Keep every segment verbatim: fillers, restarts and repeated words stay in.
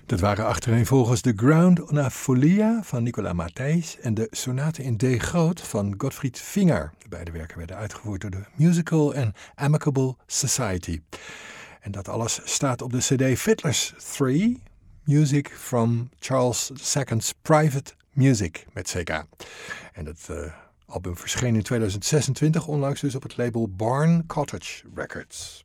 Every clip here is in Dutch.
Dat waren achtereenvolgens de Ground una Folia van Nicolas Matthijs en de Sonate in D groot van Gottfried Finger. Beide werken werden uitgevoerd door de Musical and Amicable Society. En dat alles staat op de cd Fiddler's Three, Music from Charles de Second's Private Music met C K. En dat uh, album verscheen in tweeduizend zesentwintig, onlangs dus op het label Barn Cottage Records.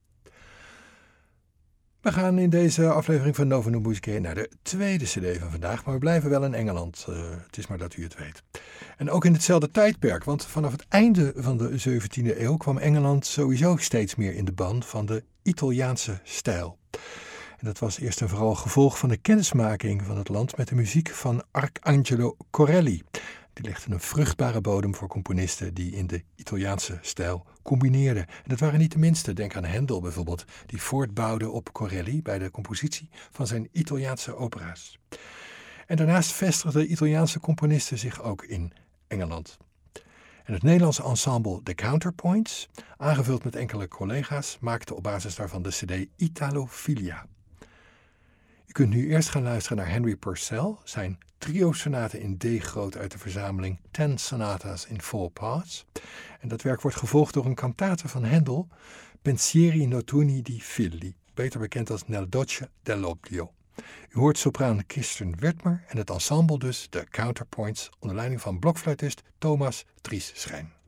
We gaan in deze aflevering van Nova Musicae naar de tweede cd van vandaag, maar we blijven wel in Engeland. Uh, het is maar dat u het weet. En ook in hetzelfde tijdperk, want vanaf het einde van de zeventiende eeuw kwam Engeland sowieso steeds meer in de ban van de Italiaanse stijl. En dat was eerst en vooral gevolg van de kennismaking van het land met de muziek van Arcangelo Corelli. Die legde een vruchtbare bodem voor componisten die in de Italiaanse stijl combineerden. En dat waren niet de minste. Denk aan Handel bijvoorbeeld, die voortbouwde op Corelli bij de compositie van zijn Italiaanse opera's. En daarnaast vestigden Italiaanse componisten zich ook in Engeland. En het Nederlandse ensemble The Counterpoints, aangevuld met enkele collega's, maakte op basis daarvan de cd Italofilia. U kunt nu eerst gaan luisteren naar Henry Purcell, zijn trio-sonaten in D groot uit de verzameling Ten Sonatas in Four Parts. En dat werk wordt gevolgd door een cantate van Handel, Pensieri notturni di Figli, beter bekend als Nel Dolce dell'Oblio. U hoort sopraan Kirsten Wertmer en het ensemble dus, de Counterpoints, onder leiding van blokfluitist Thomas Dries Schijn.